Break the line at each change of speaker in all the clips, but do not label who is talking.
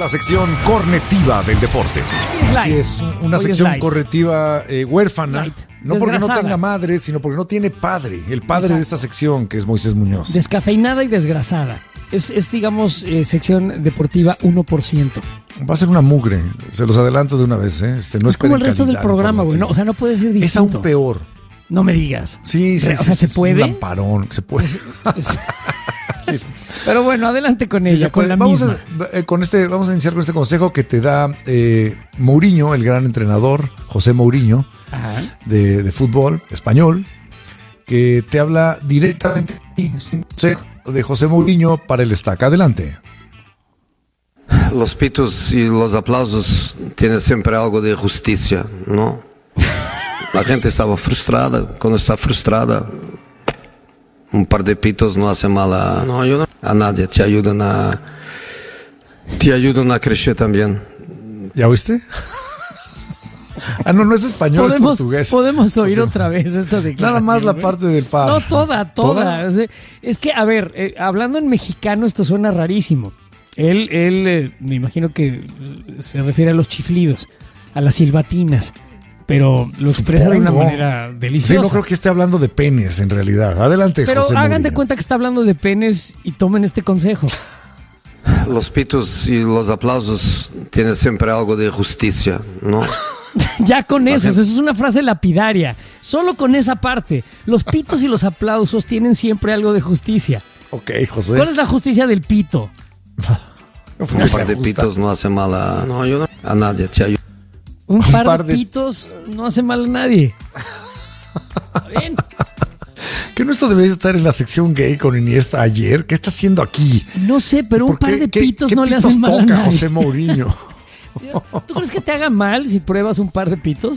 la sección cornetiva del deporte. Así es, una sección corretiva huérfana. No porque no tenga madre, sino porque no tiene padre. El padre de esta sección, que es Moisés Muñoz.
Descafeinada y desgrasada. Es digamos, sección deportiva 1%.
Va a ser una mugre, se los adelanto de una vez. No
es como el resto del programa, güey. No, o sea, no puede ser distinto.
Es aún peor.
No me digas.
Sí,
o sea, ¿se puede?
Un lamparón, se puede.
Sí. Pero bueno, adelante con ella, con la misma.
Vamos a iniciar con este consejo que te da Mourinho, el gran entrenador, José Mourinho, de fútbol español, que te habla directamente de José Mourinho para el Estaca. Adelante.
Los pitos y los aplausos tienen siempre algo de justicia, ¿no? La gente estaba frustrada. Cuando está frustrada, un par de pitos no hace mal a nadie. Te ayudan a crecer también.
¿Ya oíste? No es español, es portugués.
Podemos oír otra vez esta declaración.
Nada más la parte del par.
No, toda. O sea, es que, a ver, hablando en mexicano esto suena rarísimo. Él me imagino que se refiere a los chiflidos, a las silbatinas. Pero lo expresa de una manera deliciosa.
Sí, no creo que esté hablando de penes en realidad. Adelante,
pero
José
hagan
Mourinho.
de cuenta que está hablando de penes y tomen este consejo.
Los pitos y los aplausos tienen siempre algo de justicia, ¿no?
Ya con eso es una frase lapidaria. Solo con esa parte. Los pitos y los aplausos tienen siempre algo de justicia.
Ok, José.
¿Cuál es la justicia del pito?
Un par de pitos no hace mal a nadie. Te ayuda.
Un par de pitos no hace mal a nadie. Bien.
¿Que no esto debe estar en la sección gay con Iniesta ayer? ¿Qué está haciendo aquí?
No sé, pero un par de pitos no le hacen mal a nadie.
José Mourinho?
¿Tú crees que te haga mal si pruebas un par de pitos?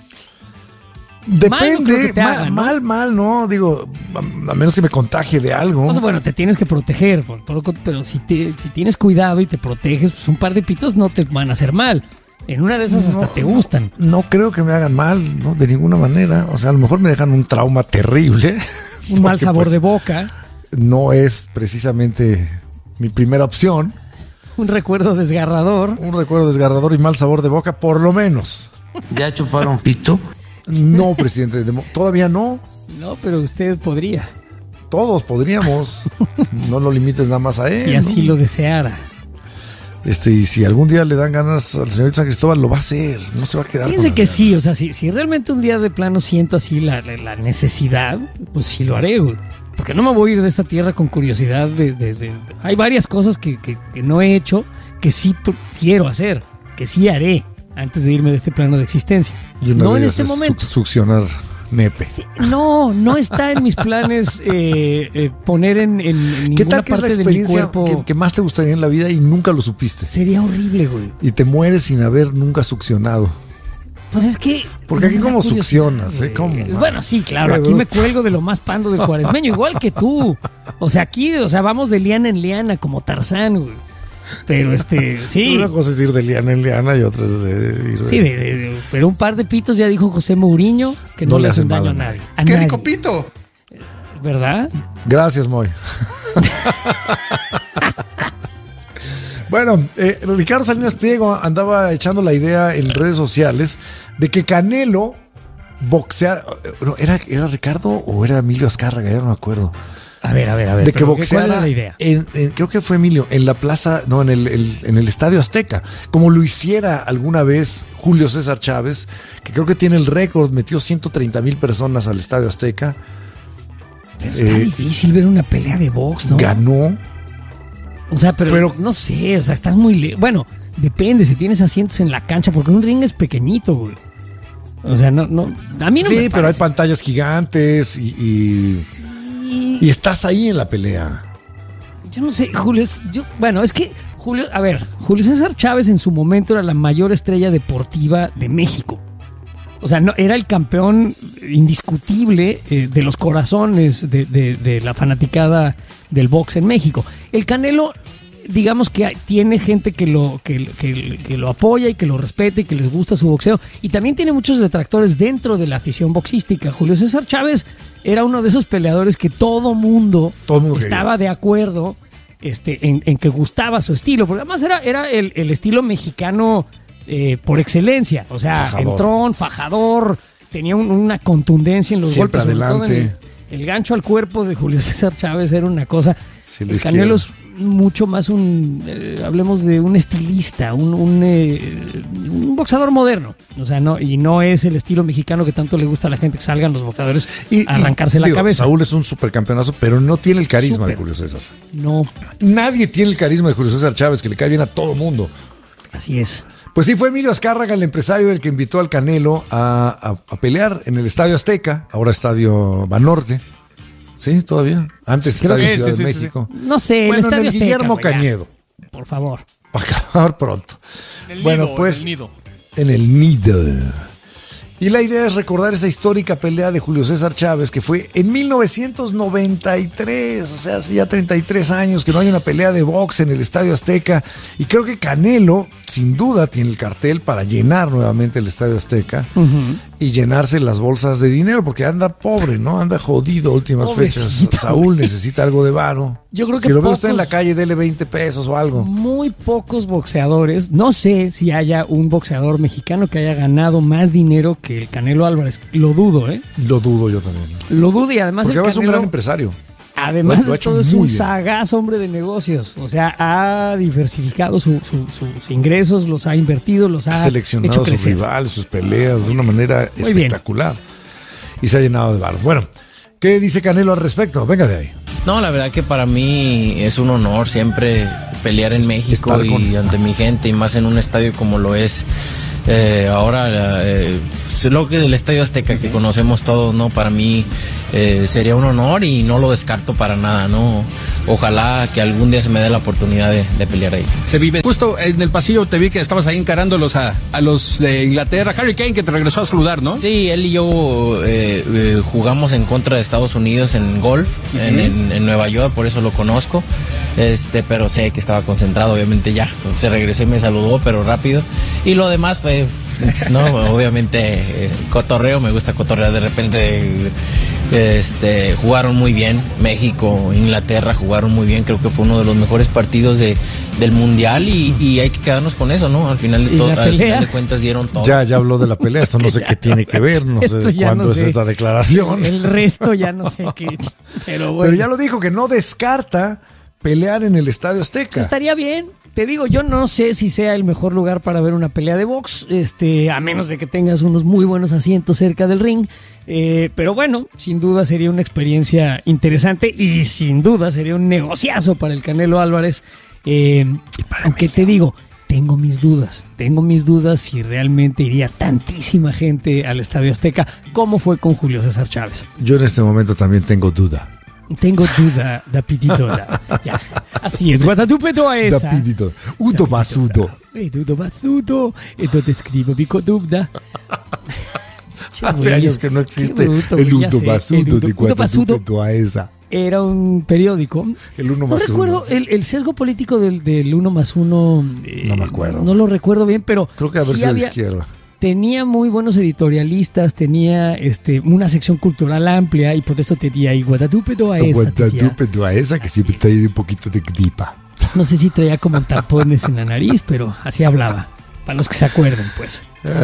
Depende, mal, ¿no? Digo, a menos que me contagie de algo.
O sea, bueno, te tienes que proteger, pero si tienes cuidado y te proteges, pues un par de pitos no te van a hacer mal. En una de esas hasta te gustan.
No creo que me hagan mal, ¿no? De ninguna manera. O sea, a lo mejor me dejan un trauma terrible.
Un mal sabor de boca.
No es precisamente mi primera opción.
Un recuerdo desgarrador.
Un recuerdo desgarrador y mal sabor de boca, por lo menos.
¿Ya chuparon pito?
No, presidente. Todavía no.
No, pero usted podría.
Todos podríamos. No lo limites nada más a él.
Si así lo deseara.
Y si algún día le dan ganas al señor San Cristóbal, lo va a hacer, no se va a quedar.
Fíjense que sí, o sea, si realmente un día de plano siento así la necesidad, pues sí lo haré, güey. Porque no me voy a ir de esta tierra con curiosidad hay varias cosas que no he hecho, que sí quiero hacer, que sí haré antes de irme de este plano de existencia. No en este momento.
Succionar nepe.
No está en mis planes poner en ninguna parte de mi cuerpo.
Que más te gustaría en la vida y nunca lo supiste?
Sería horrible, güey.
Y te mueres sin haber nunca succionado.
Pues es que...
Porque aquí como succionas, ¿Cómo?
Bueno, sí, claro, aquí me cuelgo de lo más pando del cuaresmeño, igual que tú. O sea, aquí, vamos de liana en liana, como Tarzán, güey. Pero sí.
Una cosa es ir de liana en liana y otra es de ir de...
Sí, pero un par de pitos ya dijo José Mourinho que no le hacen daño a nadie.
¡Qué rico pito!
¿Verdad?
Gracias, Moy. Bueno, Ricardo Salinas Pliego andaba echando la idea en redes sociales de que Canelo boxeara. No, ¿era Ricardo o era Emilio Azcárraga? Ya no me acuerdo.
A ver.
De que boxeara,
¿cuál era la idea?
Creo que fue Emilio, en la plaza, no, en el Estadio Azteca, como lo hiciera alguna vez Julio César Chávez, que creo que tiene el récord, metió 130,000 personas al Estadio Azteca.
Pero está difícil ver una pelea de box, ¿no?
Ganó.
O sea, pero no sé, o sea, estás muy... Bueno, depende, si tienes asientos en la cancha, porque un ring es pequeñito, güey. O sea, no, a mí no me parece.
Sí, pero hay pantallas gigantes y estás ahí en la pelea.
Yo no sé, Julio, es que Julio César Chávez en su momento era la mayor estrella deportiva de México. O sea, no, era el campeón indiscutible de los corazones de la fanaticada del box en México. El Canelo, digamos que tiene gente que lo apoya y que lo respeta y que les gusta su boxeo. Y también tiene muchos detractores dentro de la afición boxística. Julio César Chávez era uno de esos peleadores que todo mundo estaba de acuerdo en que gustaba su estilo, porque además era el estilo mexicano por excelencia, o sea,
Fajador.
entrón, fajador, tenía una contundencia en los
Siempre
golpes, sobre todo
adelante.
el gancho al cuerpo de Julio César Chávez era una cosa.
Sí, la
El Canelo
izquierda.
es mucho más hablemos de un estilista, un boxeador moderno, o sea, no es el estilo mexicano que tanto le gusta a la gente, que salgan los boxeadores a arrancarse la
digo,
cabeza.
Saúl es un supercampeonazo, pero no tiene el carisma
Súper.
de Julio César.
No,
Nadie tiene el carisma de Julio César Chávez, que le cae bien a todo mundo.
así es.
Pues sí, fue Emilio Azcárraga, el empresario, el que invitó al Canelo a pelear en el Estadio Azteca, ahora Estadio Banorte. ¿Sí? ¿Todavía? Antes
Creo
Estadio
que
Ciudad de México.
No sé,
Bueno,
el Estadio
en el
Azteca,
Guillermo
güey, ya.
Cañedo.
Por favor.
Para acabar pronto.
En el
Bueno,
nido,
pues
en el nido.
en el nido. Y la idea es recordar esa histórica pelea de Julio César Chávez que fue en 1993, o sea, hace ya 33 años que no hay una pelea de box en el Estadio Azteca. Y creo que Canelo, sin duda, tiene el cartel para llenar nuevamente el Estadio Azteca y llenarse las bolsas de dinero, porque anda pobre, ¿no? Anda jodido últimas
Pobrecito.
fechas. Saúl necesita algo de varo.
Yo creo que
si lo ve usted en la
pocos-
calle, dele 20 pesos o algo.
Muy pocos boxeadores, no sé si haya un boxeador mexicano que haya ganado más dinero que el Canelo Álvarez. Lo dudo, ¿eh?
Lo dudo yo también.
Lo dudo y además
Porque
el
además es un
Canelo,
gran empresario.
además
Lo ha
de
hecho
todo, es
muy
un
bien.
sagaz hombre de negocios. O sea, ha diversificado sus ingresos, los ha invertido, los ha
Ha seleccionado
hecho
a sus
crecer.
rivales, sus peleas de una manera
Muy bien.
espectacular. Y se ha llenado de baros. Bueno, ¿qué dice Canelo al respecto? Venga de ahí.
No, la verdad que para mí es un honor siempre pelear en México
Estar con-
y ante mi gente, y más en un estadio como lo es ahora, lo que el Estadio Azteca que conocemos todos, ¿no? Para mí sería un honor y no lo descarto para nada, ¿no? Ojalá que algún día se me dé la oportunidad de pelear ahí.
Se vive. Justo en el pasillo te vi que estabas ahí encarándolos a los de Inglaterra. Harry Kane, que te regresó a saludar, ¿no?
Sí, él y yo jugamos en contra de Estados Unidos en golf, en Nueva York, por eso lo conozco. Pero sé que estaba concentrado, obviamente ya. Se regresó y me saludó, pero rápido. Y lo demás fue, no, obviamente, cotorreo, me gusta cotorrear de repente. Jugaron muy bien, México, Inglaterra jugaron muy bien, creo que fue uno de los mejores partidos del mundial y hay que quedarnos con eso, ¿no? Al final
¿Y
de todo,
la
al
pelea?
final de cuentas dieron todo.
Ya habló de la pelea. Esto no sé qué tiene que ver. No sé
Esto
de
ya
cuándo
no
es
sé.
esta declaración.
El resto ya no sé qué. Pero bueno.
Pero ya lo dijo, que no descarta pelear en el Estadio Azteca.
Estaría bien. Te digo, yo no sé si sea el mejor lugar para ver una pelea de box, a menos de que tengas unos muy buenos asientos cerca del ring. Pero bueno, sin duda sería una experiencia interesante y sin duda sería un negociazo para el Canelo Álvarez. Aunque te digo, tengo mis dudas si realmente iría tantísima gente al Estadio Azteca como fue con Julio César Chávez.
Yo en este momento también tengo duda.
Tengo duda, da pititola. Ya. Así es, Guadalupe toda esa.
Rapidito. Udo Basudo.
Tutto basuto, e te scrivo pico dubda.
Hace años que no existe el Udo Basudo de Guadalupe Toaesa.
Era un periódico.
El 1
No
más 1.
recuerdo el sesgo político del 1 más 1.
No me acuerdo.
No lo recuerdo bien, pero
Creo que haber
sí
sido de
había-
izquierda.
tenía muy buenos editorialistas, tenía una sección cultural amplia y por eso te di ahí Guadalupe Toaesa.
Guadalupe Toaesa, que siempre está ahí de un poquito de gripa.
No sé si traía como tapones en la nariz, pero así hablaba. Para los que se acuerden, pues.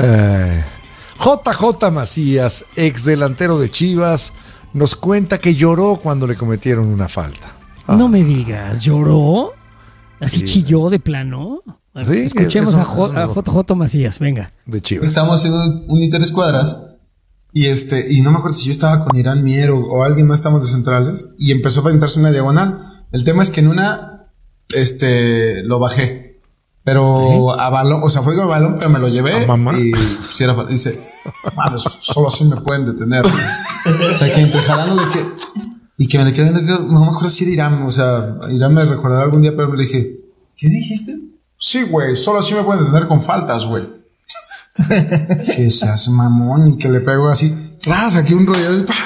JJ Macías, ex delantero de Chivas, nos cuenta que lloró cuando le cometieron una falta.
No me digas, ¿lloró? ¿Así
Sí.
chilló de plano?
Sí,
Escuchemos
eso-
a
eso nos lo-
JJ Macías, venga.
De Chivas.
Estábamos haciendo un interescuadras y y no me acuerdo si yo estaba con Irán Mier o alguien más, estamos de centrales y empezó a aventarse una diagonal. El tema es que en una lo bajé, pero a balón, o sea, fue con balón, pero me lo llevé
¿A mamá?
y si era dice, mames, solo así me pueden detener. O sea, que entre jalándole que me le quedé viendo, no me acuerdo si era Irán, o sea, Irán me recordará algún día, pero le dije, ¿qué dijiste? Sí, güey, solo así me pueden detener con faltas, güey. Que seas mamón y que le pego así, tras, aquí un rollo de...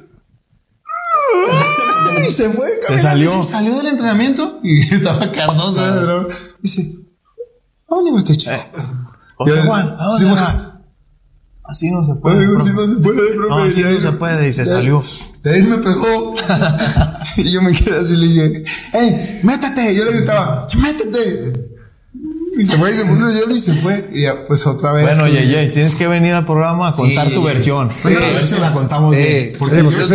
Y se fue, caminando, se salió del entrenamiento y estaba Cardoso en el entrenador. Dice, ¿a dónde va este chico?
José Juan, ¿a dónde va?
así no se puede. Así no se puede, profe.
No, así no se puede, y se salió.
De ahí me pegó. Y yo me quedé así, le dije, ¡ey, métete! Yo le gritaba, ¡métete! Y se fue, y se puso hielo y se fue. Y ya, pues otra vez.
Bueno, Yeye, tienes que venir al programa a contar tu versión.
A ver si la contamos bien.
Porque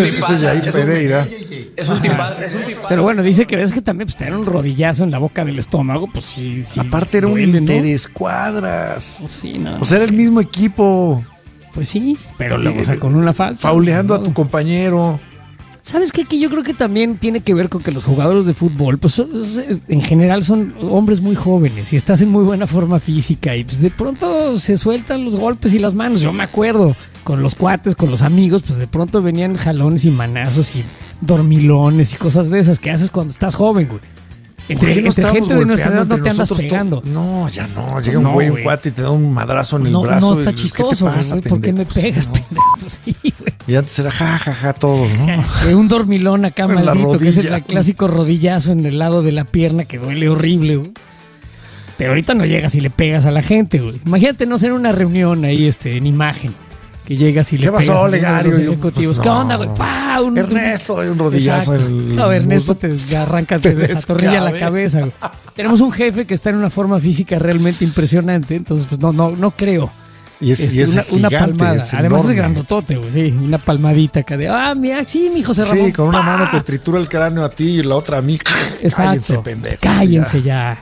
es un tipazo.
Pero bueno, dice que ves que también pues, te dan un rodillazo en la boca del estómago, pues sí.
Aparte era
duele,
un
¿no?
interescuadras.
Pues sí, no.
O sea, era el mismo equipo.
Pues sí, pero luego, o sea, con una falta.
Fauleando a
¿no?
tu compañero.
¿Sabes qué? Que yo creo que también tiene que ver con que los jugadores de fútbol, pues en general son hombres muy jóvenes y estás en muy buena forma física y pues de pronto se sueltan los golpes y las manos. Yo me acuerdo con los cuates, con los amigos, pues de pronto venían jalones y manazos y dormilones y cosas de esas que haces cuando estás joven, güey. Entre gente de nuestra edad no te andas pegando.
No, ya no. Llega un güey, un cuate y te da un madrazo en el brazo.
No, está chistoso, güey. ¿Por qué me pegas, pendejo? Pues sí, güey.
Y antes era jajaja todos, ¿no?
Un dormilón acá
en
maldito, que es el clásico rodillazo en el lado de la pierna que duele horrible, güey. Pero ahorita no llegas y le pegas a la gente, güey. Imagínate no ser una reunión ahí, en imagen. Que llegas y le pegas
a los
ejecutivos. ¿Qué onda, güey? ¡Pah!
Ernesto, hay un rodillazo en el...
No, Ernesto te arranca, te desatornilla la cabeza, güey. Tenemos un jefe que está en una forma física realmente impresionante, entonces pues no creo.
Y es
una
gigante,
palmada.
es
Además
enorme.
es grandotote, güey. Sí, una palmadita acá de, mira, sí, mi José Ramón.
Sí, con una mano te tritura el cráneo a ti y la otra a mí.
Exacto.
Cállense, pendejo.
Cállense ya.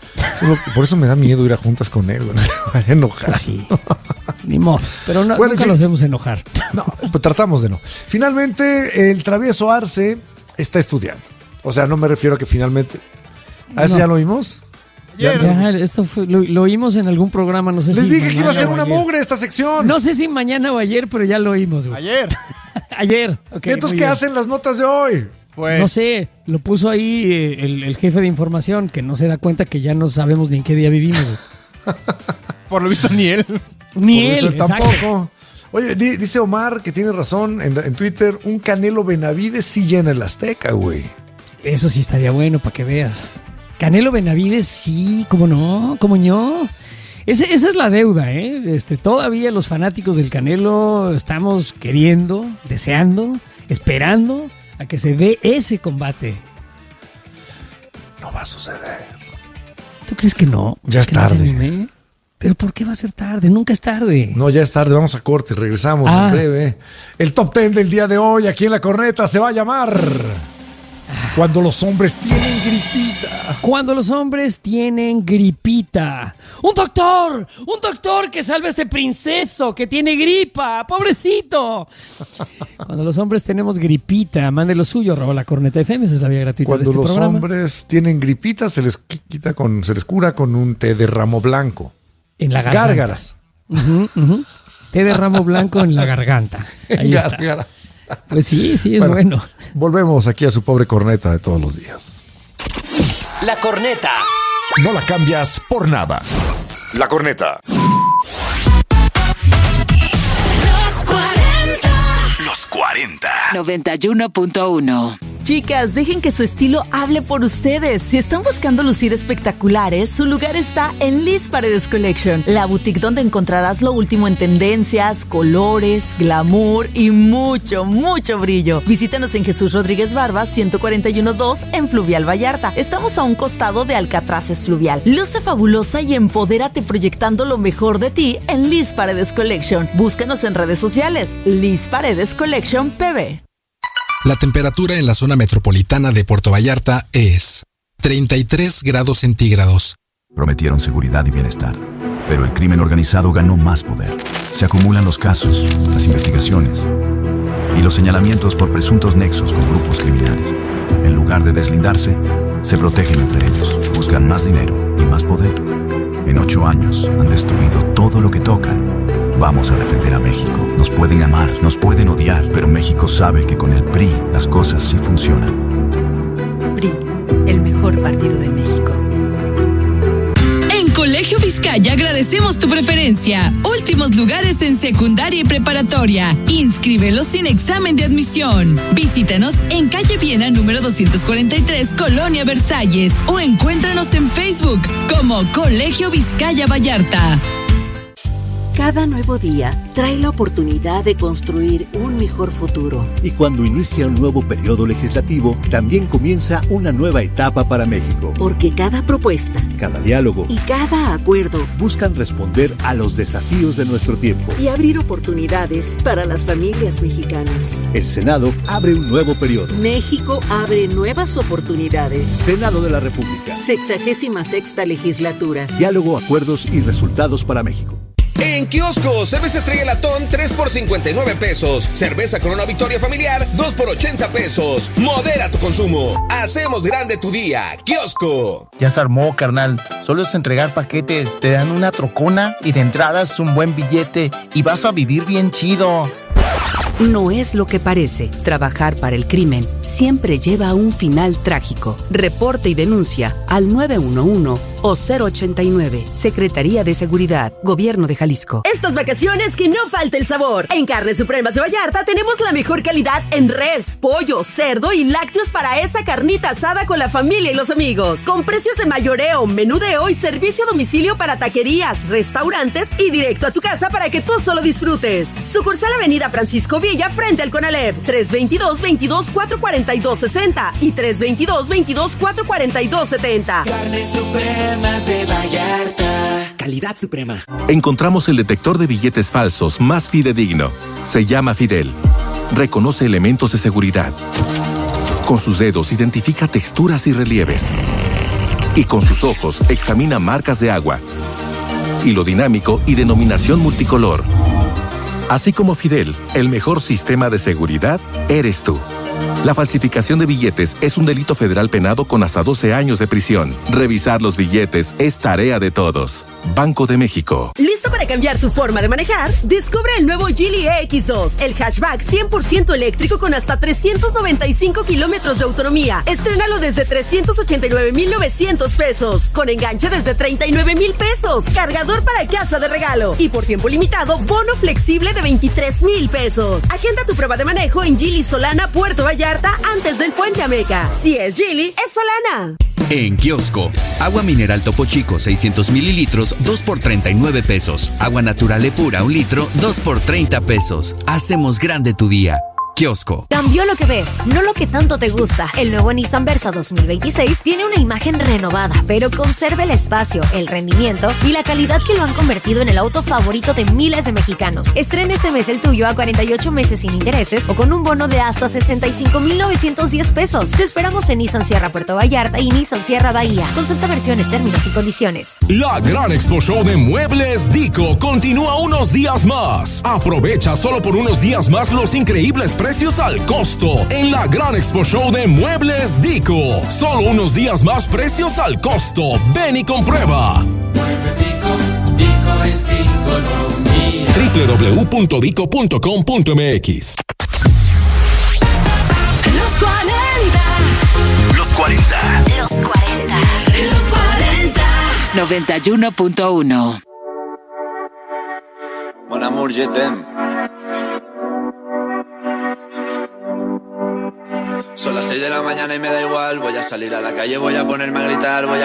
Por eso me da miedo ir a juntas con él, güey. No se vaya a enojar.
Pues sí. Ni modo. Pero
Bueno,
nunca lo hacemos enojar.
No, pues tratamos de no. Finalmente, el travieso Arce está estudiando. O sea, no me refiero a que finalmente... ¿A ese ya lo vimos?
Ya, esto fue, lo oímos en algún programa, no sé
Les
si
dije que iba a ser
mañana
una
o ayer.
mugre esta sección.
No sé si mañana o ayer, pero ya lo oímos, güey.
Ayer.
Ayer. Okay,
¿Entonces
muy
qué
bien.
hacen las notas de hoy?
Pues,
No sé, lo puso ahí el jefe de información, que no se da cuenta que ya no sabemos ni en qué día vivimos, güey.
por lo visto, ni él.
Ni
Por
él,
eso
exacto.
tampoco. Oye, dice Omar, que tiene razón en Twitter, un Canelo Benavides sí llena el Azteca, güey.
Eso sí estaría bueno para que veas. Canelo Benavides, sí, cómo no, cómo no. Esa es la deuda, ¿eh? Todavía los fanáticos del Canelo estamos queriendo, deseando, esperando a que se dé ese combate.
No va a suceder.
¿Tú crees que no?
Ya es
¿Que no se
tarde.
anime? ¿Pero por qué va a ser tarde? Nunca es tarde.
No, ya es tarde, vamos a corte, regresamos en breve. El top 10 del día de hoy aquí en La Corneta se va a llamar Cuando los hombres tienen gripita.
Cuando los hombres tienen gripita. ¡Un doctor que salve a este princeso que tiene gripa! ¡Pobrecito! Cuando los hombres tenemos gripita, mande lo suyo, @lacorneta.fm, esa es la vía gratuita
Cuando
de este
los
programa.
hombres tienen gripita, se les cura con un té de ramo blanco.
En la garganta.
Gárgaras.
Té de ramo blanco en la garganta. Ahí está.
Gárgaras.
Pues sí, es bueno.
Volvemos aquí a su pobre corneta de todos los días.
La Corneta.
No la cambias por nada. La Corneta.
Los 40.
Los 40.
91.1.
Chicas, dejen que su estilo hable por ustedes. Si están buscando lucir espectaculares, su lugar está en Liz Paredes Collection, la boutique donde encontrarás lo último en tendencias, colores, glamour y mucho, mucho brillo. Visítanos en Jesús Rodríguez Barba, 141-2 en Fluvial Vallarta. Estamos a un costado de Alcatraces Fluvial. Luce fabulosa y empodérate proyectando lo mejor de ti en Liz Paredes Collection. Búscanos en redes sociales, Liz Paredes Collection PB.
La temperatura en la zona metropolitana de Puerto Vallarta es 33 grados centígrados.
Prometieron seguridad y bienestar, pero el crimen organizado ganó más poder. Se acumulan los casos, las investigaciones y los señalamientos por presuntos nexos con grupos criminales. En lugar de deslindarse, se protegen entre ellos, buscan más dinero y más poder. En 8 años han destruido todo lo que tocan. Vamos a defender a México. Nos pueden amar, nos pueden odiar, pero México sabe que con el PRI las cosas sí funcionan.
PRI, el mejor partido de México.
En Colegio Vizcaya agradecemos tu preferencia. Últimos lugares en secundaria y preparatoria. Inscríbelos sin examen de admisión. Visítanos en calle Viena número 243, Colonia Versalles, o encuéntranos en Facebook como Colegio Vizcaya Vallarta.
Cada nuevo día trae la oportunidad de construir un mejor futuro.
Y cuando inicia un nuevo periodo legislativo, también comienza una nueva etapa para México.
Porque cada propuesta,
cada diálogo
y cada acuerdo
buscan responder a los desafíos de nuestro tiempo
y abrir oportunidades para las familias mexicanas.
El Senado abre un nuevo periodo.
México abre nuevas oportunidades.
Senado de la República.
66ª legislatura.
Diálogo, acuerdos y resultados para México.
En Kiosco, cerveza Estrella Latón 3 por 59 pesos. Cerveza Corona Victoria Familiar 2 por 80 pesos. Modera tu consumo. Hacemos grande tu día. Kiosco.
Ya se armó, carnal. Solo es entregar paquetes. Te dan una trocona y de entradas un buen billete. Y vas a vivir bien chido.
No es lo que parece. Trabajar para el crimen siempre lleva a un final trágico. Reporte y denuncia al 911 o 089. Secretaría de Seguridad, Gobierno de Jalisco.
Estas vacaciones que no falte el sabor. En Carnes Supremas de Vallarta tenemos la mejor calidad en res, pollo, cerdo y lácteos para esa carnita asada con la familia y los amigos. Con precios de mayoreo, menudeo y servicio a domicilio para taquerías, restaurantes y directo a tu casa para que tú solo disfrutes. Sucursal Avenida Francisco Villa frente al Conalep. 322-22-442-60 y 322-22-442-70.
Carnes Supremas de Vallarta. Calidad suprema.
Encontramos el detector de billetes falsos más fidedigno. Se llama Fidel. Reconoce elementos de seguridad. Con sus dedos identifica texturas y relieves. Y con sus ojos examina marcas de agua. Hilo dinámico y denominación multicolor. Así como Fidel, el mejor sistema de seguridad eres tú. La falsificación de billetes es un delito federal penado con hasta 12 años de prisión. Revisar los billetes es tarea de todos. Banco de México.
¿Listo para cambiar tu forma de manejar? Descubre el nuevo Geely EX2, el hatchback 100% eléctrico con hasta 395 kilómetros de autonomía. Estrénalo desde 389,900 pesos, con enganche desde 39,000 pesos, cargador para casa de regalo y por tiempo limitado, bono flexible de 23,000 pesos. Agenda tu prueba de manejo en Geely Solana, Puerto Vallarta, antes del Puente Ameca. Si es Geely, es Solana.
En Kiosco, agua mineral Topo Chico 600 mililitros, 2 por 39 pesos. Agua natural Epura, 1 litro, 2 por 30 pesos. Hacemos grande tu día. Kiosco.
Cambió lo que ves, no lo que tanto te gusta. El nuevo Nissan Versa 2026 tiene una imagen renovada, pero conserva el espacio, el rendimiento y la calidad que lo han convertido en el auto favorito de miles de mexicanos. Estrena este mes el tuyo a 48 meses sin intereses o con un bono de hasta 65,910 pesos. Te esperamos en Nissan Sierra Puerto Vallarta y Nissan Sierra Bahía. Consulta versiones, términos y condiciones.
La Gran Expo Show de Muebles Dico continúa unos días más. Aprovecha solo por unos días más los increíbles precios al costo en la Gran Expo Show de Muebles Dico. Solo unos días más precios al costo. Ven y comprueba.
Muebles Dico, Dico es Diconomía.
www.dico.com.mx.
Los 40.
Los 40.
Los 40. Los 40.
91.1.
Mon amour, je t'aime. Son las 6 de la mañana y me da igual. Voy a salir a la calle, voy a ponerme a gritar, voy a